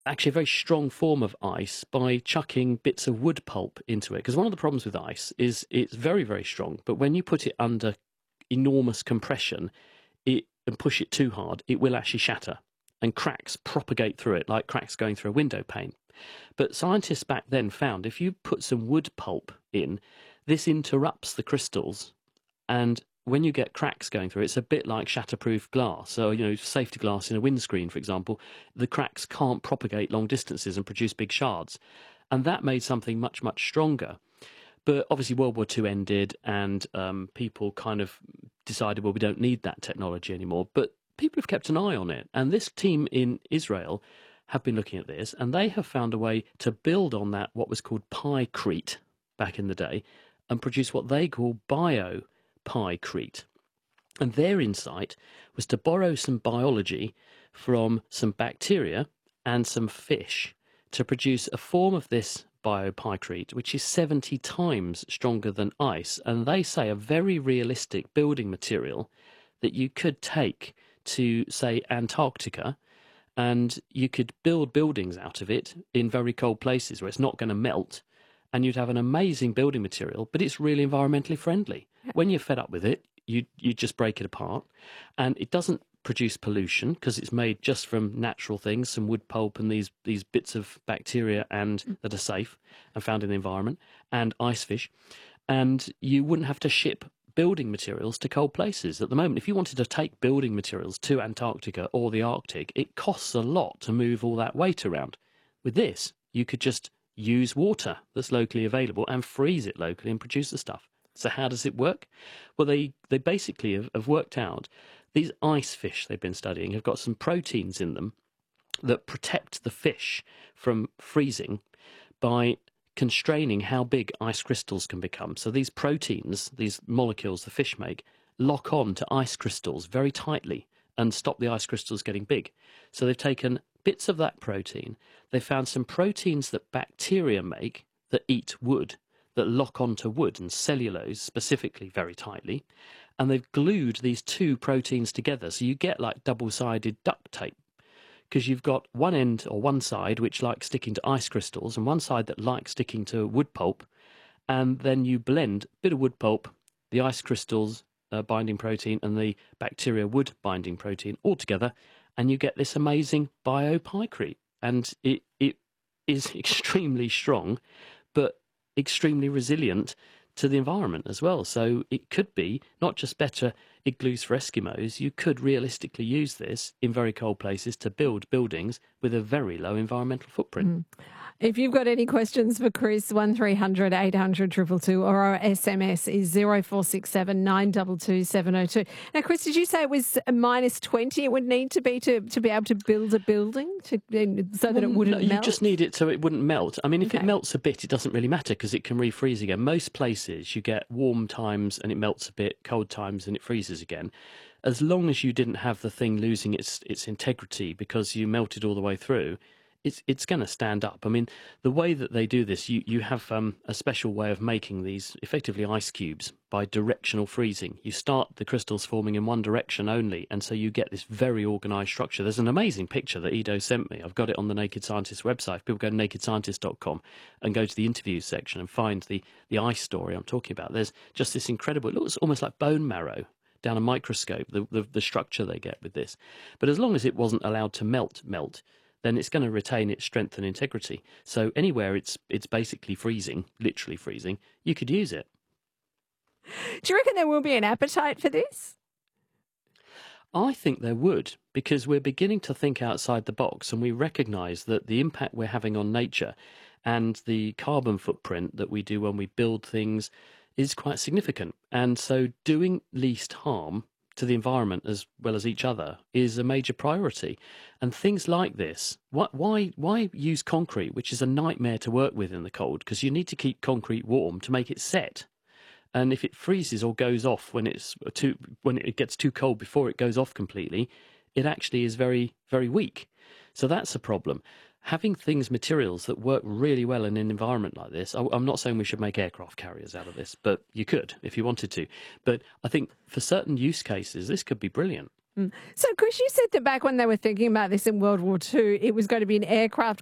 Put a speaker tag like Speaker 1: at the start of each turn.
Speaker 1: actually a very strong form of ice by chucking bits of wood pulp into it. Because one of the problems with ice is it's very, very strong, but when you put it under enormous compression and push it too hard, it will actually shatter and cracks propagate through it like cracks going through a window pane. But scientists back then found if you put some wood pulp in, this interrupts the crystals, and when you get cracks going through, it's a bit like shatterproof glass. So, safety glass in a windscreen, for example, the cracks can't propagate long distances and produce big shards. And that made something much, much stronger. But obviously, World War II ended, and people kind of decided, well, we don't need that technology anymore. But people have kept an eye on it. And this team in Israel have been looking at this, and they have found a way to build on that, what was called pycrete back in the day, and produce what they call biopycrete. And their insight was to borrow some biology from some bacteria and some fish to produce a form of this biopycrete, which is 70 times stronger than ice. And they say a very realistic building material that you could take to, say, Antarctica, and you could build buildings out of it in very cold places where it's not going to melt, and you'd have an amazing building material, but it's really environmentally friendly. When you're fed up with it, you just break it apart, and it doesn't produce pollution because it's made just from natural things, some wood pulp and these bits of bacteria and that are safe and found in the environment, and ice fish. And you wouldn't have to ship building materials to cold places. At the moment, if you wanted to take building materials to Antarctica or the Arctic, it costs a lot to move all that weight around. With this, you could just use water that's locally available and freeze it locally and produce the stuff. So how does it work? Well, they basically have worked out these ice fish they've been studying have got some proteins in them that protect the fish from freezing by constraining how big ice crystals can become. So these proteins, these molecules the fish make, lock on to ice crystals very tightly and stop the ice crystals getting big. So they've taken bits of that protein. They found some proteins that bacteria make that eat wood, that lock onto wood and cellulose specifically very tightly. And they've glued these two proteins together. So you get like double-sided duct tape, because you've got one end or one side which likes sticking to ice crystals and one side that likes sticking to wood pulp. And then you blend a bit of wood pulp, the ice crystals binding protein, and the bacteria wood binding protein all together, and you get this amazing biopycrete. And it is extremely strong, but extremely resilient to the environment as well. So it could be not just better igloos for Eskimos, you could realistically use this in very cold places to build buildings with a very low environmental footprint.
Speaker 2: If you've got any questions for Chris, 1300 800 222, or our SMS is 0467 922 702. Now, Chris, did you say it was a minus 20 it would need to be able to build a building so that it wouldn't melt?
Speaker 1: You just need it so it wouldn't melt. I mean, if it melts a bit, it doesn't really matter because it can refreeze again. Most places you get warm times and it melts a bit, cold times and it freezes again. As long as you didn't have the thing losing its integrity because you melted all the way through, it's going to stand up. I mean, the way that they do this, you have a special way of making these effectively ice cubes by directional freezing. You start the crystals forming in one direction only, and so you get this very organised structure. There's an amazing picture that Ido sent me. I've got it on the Naked Scientist website. People go to nakedscientist.com and go to the interviews section and find the ice story I'm talking about. There's just this incredible, it looks almost like bone marrow down a microscope, the structure they get with this. But as long as it wasn't allowed to melt, then it's going to retain its strength and integrity. So anywhere it's basically freezing, literally freezing, you could use it.
Speaker 2: Do you reckon there will be an appetite for this?
Speaker 1: I think there would, because we're beginning to think outside the box and we recognise that the impact we're having on nature and the carbon footprint that we do when we build things is quite significant. And so doing least harm to the environment as well as each other is a major priority. And things like this, why use concrete, which is a nightmare to work with in the cold, because you need to keep concrete warm to make it set. And if it freezes or goes off when it gets too cold before it goes off completely, it actually is very, very weak. So that's a problem. Having materials that work really well in an environment like this, I'm not saying we should make aircraft carriers out of this, but you could if you wanted to. But I think for certain use cases, this could be brilliant.
Speaker 2: So, Chris, you said that back when they were thinking about this in World War II, it was going to be an aircraft